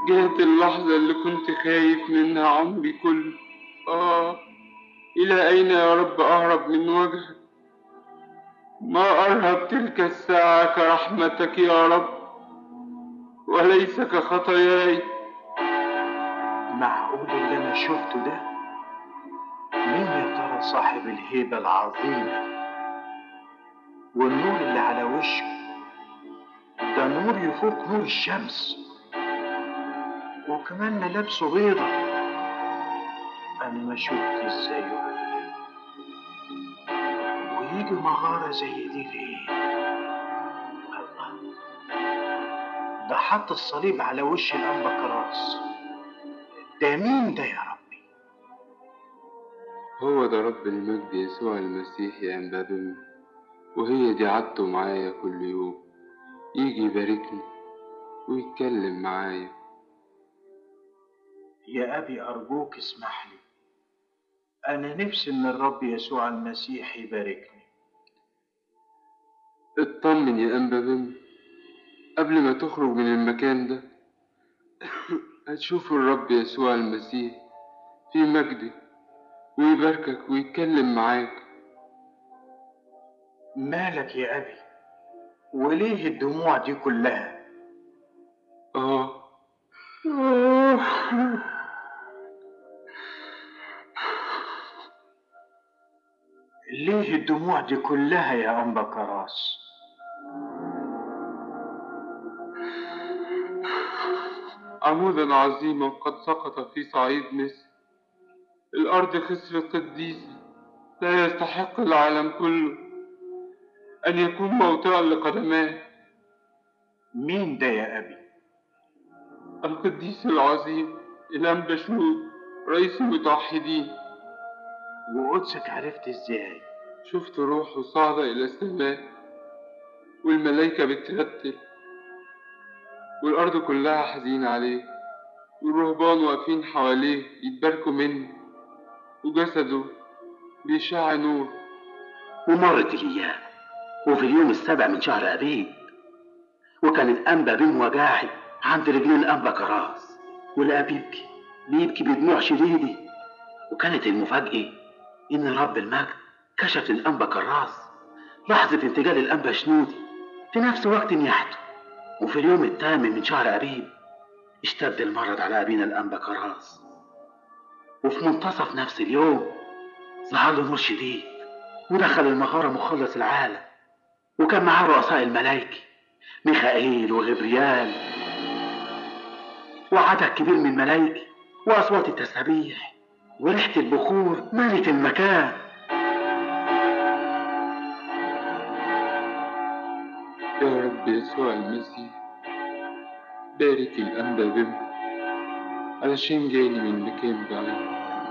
جات اللحظة اللي كنت خايف منها عمري كله. إلى أين يا رب أهرب من وجهك؟ ما أرهب تلك الساعة كرحمتك يا رب، وليس كخطاياي. معقول اللي أنا شفته ده؟ مين يا ترى صاحب الهيبة العظيمة والنور اللي على وشه؟ ده نور يفوق نور الشمس، وكمان ملابسه بيضة. أنا ما شفت زيه أبدا. ويجي مغارة زي دي ليه؟ الله، ده حط الصليب على وش الأنبا كراس. ده مين ده يا ربي؟ هو ده رب المجد يسوع المسيح يا أنبابي، وهي دي عادته معايا كل يوم، يجي يباركني ويتكلم معايا. يا أبي أرجوك اسمح لي، أنا نفسي إن الرب يسوع المسيح يباركني. اطمن يا أنبابي، قبل ما تخرج من المكان ده هتشوف الرب يسوع المسيح في مجده ويباركك ويتكلم معاك. مالك يا أبي؟ وليه الدموع دي كلها؟ آه آه ليه الدموع دي كلها يا أنبا كراس؟ عمودا عظيما قد سقط في صعيد مصر، الأرض خسرت قديسي لا يستحق العالم كله أن يكون موطئا لقدماه. مين ده يا أبي؟ القديس العظيم الأنبا شنود، رئيس المتوحدين. وقدسك عرفت ازاي؟ شفت روحه صعد إلى السماء، والملائكة بترتل، والأرض كلها حزينة عليه، والرهبان واقفين حواليه يتباركوا منه، وجسده بيشع نور. ومرت الأيام، وفي اليوم السابع من شهر أبيب، وكان الأنبا بين وجاعي عند رجلين الأنبا كراس، ولقى بيبكي بدموع شديدة. وكانت المفاجأة إن رب المجد كشف للأنبا كراس لحظة انتقال الأنبا شنودي في نفس وقت نياحته. وفي اليوم الثامن من شهر أبيب اشتد المرض على أبينا الأنبا كراس، وفي منتصف نفس اليوم ظهر له نور شديد ودخل المغارة مخلص العالم، وكان معاه رؤساء الملائكة ميخائيل وغبريال وعدد كبير من الملائكة وأصوات التسابيح وريحة البخور مالت المكان. يا رب يسوع المسيح، بارك الأنبا بم علشان جاني من مكان بعيد.